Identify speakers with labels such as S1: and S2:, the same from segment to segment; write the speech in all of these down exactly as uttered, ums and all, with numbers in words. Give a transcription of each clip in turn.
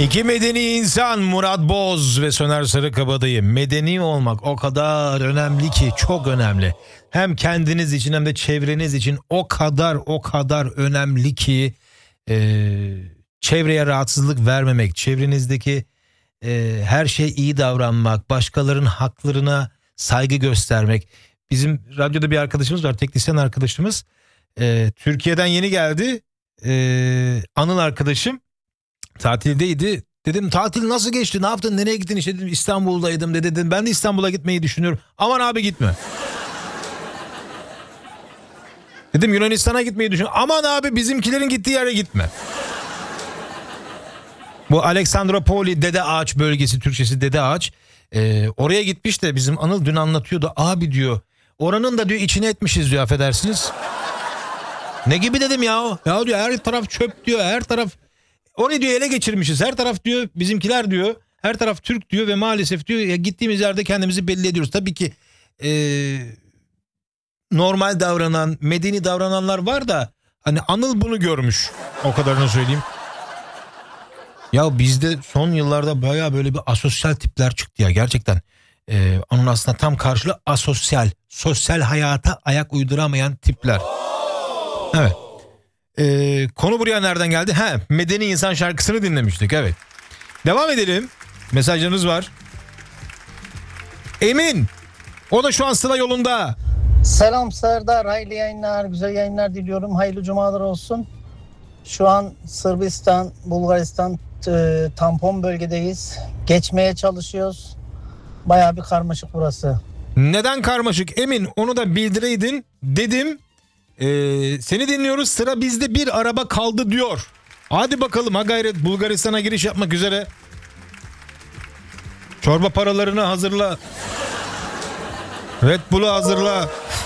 S1: İki medeni insan Murat Boz ve Soner Sarıkabadayı. Medeni olmak o kadar önemli ki, çok önemli. Hem kendiniz için hem de çevreniz için o kadar o kadar önemli ki e, çevreye rahatsızlık vermemek, çevrenizdeki e, her şey iyi davranmak, başkalarının haklarına saygı göstermek. Bizim radyoda bir arkadaşımız var, teknisyen arkadaşımız. E, Türkiye'den yeni geldi. E, Anıl arkadaşım. Tatildeydi. Dedim tatil nasıl geçti? Ne yaptın? Nereye gittin? İşte dedim İstanbul'daydım dedi. Dedim ben de İstanbul'a gitmeyi düşünüyorum. Aman abi gitme. Dedim Yunanistan'a gitmeyi düşünüyorum. Aman abi bizimkilerin gittiği yere gitme. Bu Aleksandropoli Dede Ağaç bölgesi, Türkçesi Dede Ağaç. Ee, oraya gitmiş de bizim Anıl dün anlatıyordu. Abi diyor oranın da diyor içine etmişiz diyor, affedersiniz. Ne gibi dedim ya? Ya diyor her taraf çöp diyor, her taraf. Orayı diyor ele geçirmişiz. Her taraf diyor bizimkiler diyor. Her taraf Türk diyor ve maalesef diyor ya gittiğimiz yerde kendimizi belli ediyoruz. Tabii ki e, normal davranan, medeni davrananlar var da hani Anıl bunu görmüş. O kadarını söyleyeyim. Ya bizde son yıllarda bayağı böyle bir asosyal tipler çıktı ya gerçekten. E, onun aslında tam karşılığı asosyal. Sosyal hayata ayak uyduramayan tipler. Evet. Ee, konu buraya nereden geldi? Ha, Medeni İnsan şarkısını dinlemiştik, evet. Devam edelim. Mesajlarınız var. Emin. O da şu an sıra yolunda.
S2: Selam Serdar. Hayırlı yayınlar, güzel yayınlar diliyorum. Hayırlı cumalar olsun. Şu an Sırbistan, Bulgaristan e, tampon bölgedeyiz. Geçmeye çalışıyoruz. Bayağı bir karmaşık burası.
S1: Neden karmaşık? Emin onu da bildireydin dedim. Ee, seni dinliyoruz, sıra bizde, bir araba kaldı diyor. Hadi bakalım ha gayret, Bulgaristan'a giriş yapmak üzere. Çorba paralarını hazırla. Red Bull'u hazırla.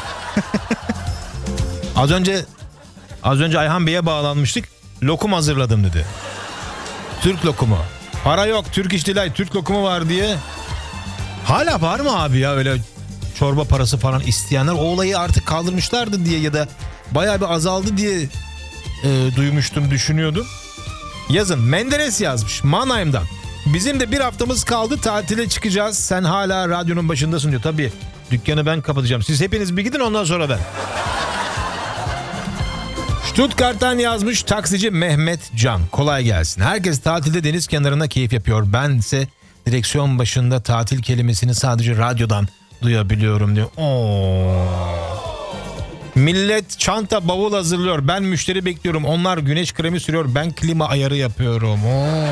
S1: Az önce Az önce Ayhan Bey'e bağlanmıştık. Lokum hazırladım dedi. Türk lokumu. Para yok, Türk İş Delight, Türk lokumu var diye. Hala var mı abi ya öyle çorba parası falan isteyenler? O olayı artık kaldırmışlardı diye ya da bayağı bir azaldı diye e, duymuştum, düşünüyordum. Yazın. Menderes yazmış Mannheim'dan. Bizim de bir haftamız kaldı, tatile çıkacağız. Sen hala radyonun başındasın diyor. Tabii dükkanı ben kapatacağım. Siz hepiniz bir gidin, ondan sonra ben. Stuttgart'tan yazmış taksici Mehmet Can. Kolay gelsin. Herkes tatilde deniz kenarında keyif yapıyor. Bense direksiyon başında tatil kelimesini sadece radyodan duyabiliyorum diyor. Oo. Millet çanta bavul hazırlıyor. Ben müşteri bekliyorum. Onlar güneş kremi sürüyor. Ben klima ayarı yapıyorum. Oo.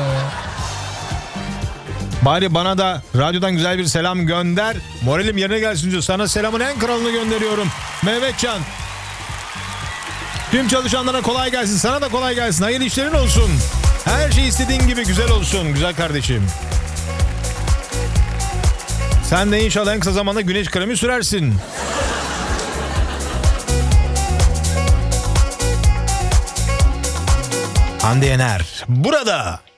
S1: Bari bana da radyodan güzel bir selam gönder. Moralim yerine gelsin diyor. Sana selamın en kralını gönderiyorum. Mehmetcan. Tüm çalışanlara kolay gelsin. Sana da kolay gelsin. Hayırlı işlerin olsun. Her şey istediğin gibi güzel olsun. Güzel kardeşim. Sen de inşallah en kısa zamanda güneş kremi sürersin. Hande Yener burada.